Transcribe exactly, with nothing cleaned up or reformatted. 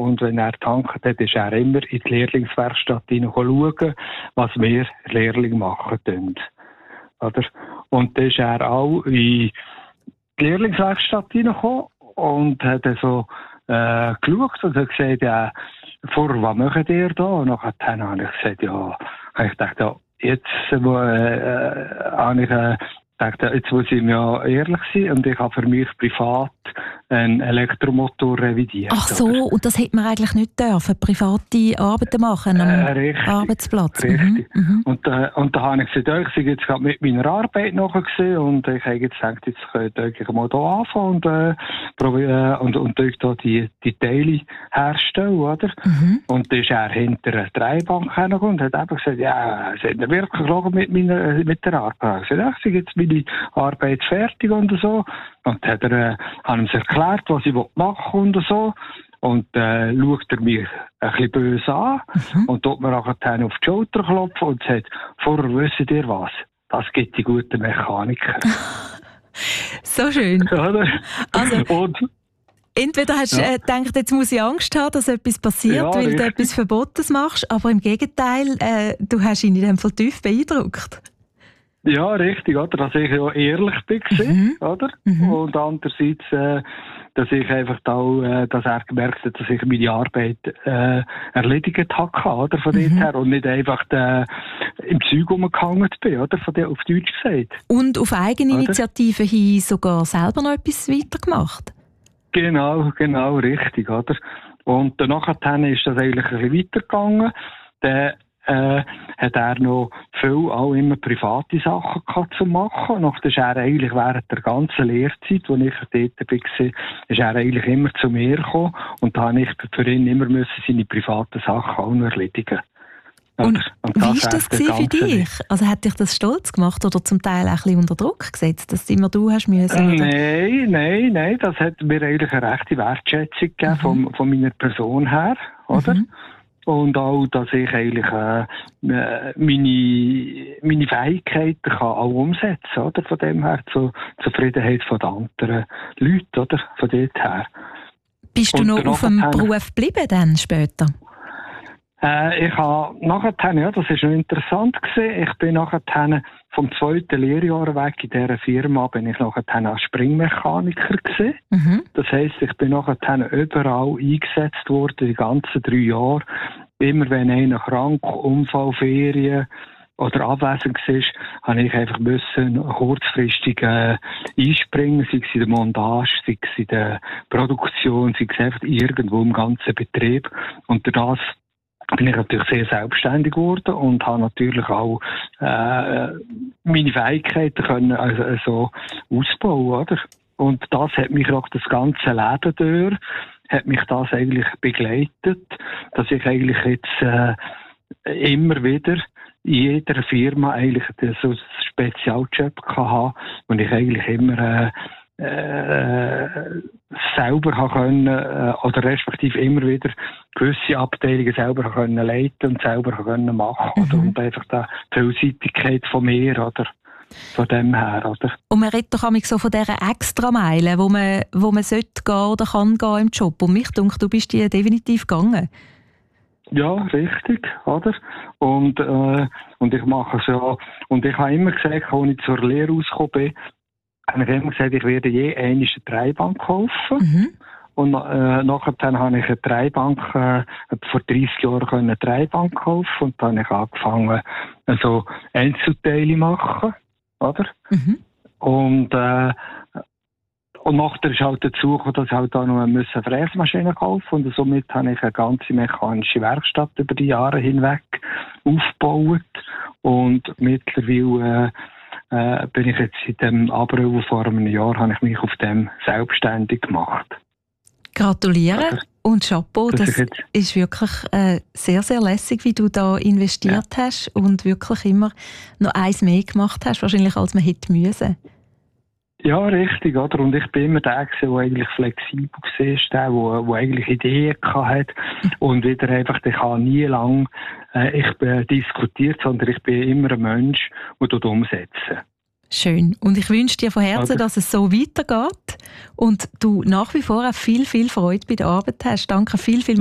und wenn er tankt hat, ist er immer in die Lehrlingswerkstatt hineinschauen, was wir Lehrlinge machen tun. Oder? Und dann ist er auch in die Lehrlingswerkstatt hineingekommen und hat dann so äh, geschaut und hat gesagt, ja, vorher, was macht ihr da? Und nachher habe ich gesagt, ja, ich dachte, ja, jetzt äh, äh, habe ich äh, gedacht, jetzt muss ich mir ehrlich sein und ich habe für mich privat einen Elektromotor revidiert. Ach so, oder? Und das hätte man eigentlich nicht dürfen, private Arbeiten machen am äh, richtig, Arbeitsplatz. Richtig. Mhm, mhm. Und, äh, und da habe ich gesagt, ich bin jetzt gerade mit meiner Arbeit nachgesehen und ich habe jetzt gedacht, jetzt könnte ich mal hier anfangen und, äh, probieren, und, und, und da die, die Teile herstellen, oder? Mhm. Und dann ist er hinter einer Dreibank hergekommen und hat einfach gesagt, ja, sind wir wirklich geschaut mit, meiner, mit der Arbeit? Ich habe gesagt, ich jetzt meine Arbeit fertig und so. Und hat er, äh, habe ihm erklärt, was ich machen will und so. Und äh, schaut er mich ein bisschen böse an mhm. und tut mir nachher auf die Schulter klopfen und sagt, vorher wisst ihr was? Das gibt die guten Mechaniker. So schön. Oder? Also, und, entweder hast du ja. äh, gedacht, jetzt muss ich Angst haben, dass etwas passiert, ja, weil richtig. du etwas Verbotenes machst, aber im Gegenteil, äh, du hast ihn in dem Fall tief beeindruckt. Ja, richtig, oder? Dass ich ja ehrlich bin, mhm. oder? Mhm. Und andererseits, äh, dass ich einfach auch, äh, dass er gemerkt hat, dass ich meine Arbeit äh, erledigt habe, oder? Von mhm. dort her. Und nicht einfach äh, im Zeug rumgehangen bin, oder? Von der, auf Deutsch gesagt. Und auf Eigeninitiative hin sogar selber noch etwas weitergemacht? Genau, genau, richtig, oder? Und danach ist das eigentlich ein bisschen weitergegangen. Der, Äh, hat er noch viel auch immer private Sachen gehabt zu machen. Und dann ist er eigentlich während der ganzen Lehrzeit, wo ich dort war, ist er eigentlich immer zu mir gekommen. Und da habe ich für ihn immer müssen seine privaten Sachen auch noch erledigen. Und, und wie war das für dich? Also hat dich das stolz gemacht oder zum Teil auch ein bisschen unter Druck gesetzt, dass immer du hast müssen? Nein, nein, nein. Das hat mir eigentlich eine rechte Wertschätzung gegeben, mhm. von, von meiner Person her, oder? Mhm. Und auch, dass ich eigentlich äh, meine, meine Fähigkeiten kann auch umsetzen kann, oder? Von dem her, zur Zufriedenheit von den anderen Leuten, oder? Von dort her. Bist du noch auf dem Beruf geblieben dann später? Äh, ich habe nachher, ja, das ist noch interessant gewesen, ich bin nachher vom zweiten Lehrjahr weg in dieser Firma bin ich nachher als Springmechaniker gewesen. Mhm. Das heisst, ich bin nachher überall eingesetzt worden, die ganzen drei Jahre. Immer wenn einer krank, Unfall, Ferien oder abwesend war, habe ich einfach müssen kurzfristig äh, einspringen, sei es in der Montage, sei es in der Produktion, sei es einfach irgendwo im ganzen Betrieb. Und durch das bin ich natürlich sehr selbstständig geworden und habe natürlich auch äh, meine Fähigkeiten können also, also ausbauen, oder? Und das hat mich auch das ganze Leben durch, hat mich das eigentlich begleitet, dass ich eigentlich jetzt äh, immer wieder in jeder Firma eigentlich so einen Spezialjob hatte, wo ich eigentlich immer äh, Äh, selber haben können, äh, oder respektive immer wieder gewisse Abteilungen selber haben können leiten und selber haben können machen. Mhm. Oder? Und einfach die Vielseitigkeit von mir, oder? Von dem her, oder? Und man redet doch so von dieser Extrameile, wo man, wo man sollte gehen oder kann gehen im Job. Und mich denkt, du bist die definitiv gegangen. Ja, richtig, oder? Und, äh, und ich mache es ja, und ich habe immer gesagt, als ich zur Lehre rausgekommen bin, habe ich immer gesagt, ich werde je eine Dreibank kaufen. Mhm. Und äh, nachher dann habe ich eine Dreibank, äh, vor dreissig Jahren eine Dreibank kaufen und dann habe ich angefangen, also Einzelteile machen, oder? Mhm. Und, äh, und nachher ist halt dazu gekommen, dass ich halt auch noch eine Fräsmaschine kaufen und somit habe ich eine ganze mechanische Werkstatt über die Jahre hinweg aufgebaut und mittlerweile äh, Äh, bin ich jetzt in dem April vor einem Jahr, habe ich mich auf dem selbstständig gemacht. Gratuliere also, und Chapeau, das, das ist wirklich äh, sehr, sehr lässig, wie du da investiert ja. hast und wirklich immer noch eins mehr gemacht hast, wahrscheinlich als man hätte müssen. Ja, richtig, oder? Und ich bin immer der, der eigentlich flexibel war, der, der, der eigentlich Ideen hatte und wieder einfach, ich habe nie lang äh, ich bin diskutiert, sondern ich bin immer ein Mensch, der dort umsetzen. Schön. Und ich wünsche dir von Herzen, oder? Dass es so weitergeht und du nach wie vor auch viel, viel Freude bei der Arbeit hast. Danke viel, viel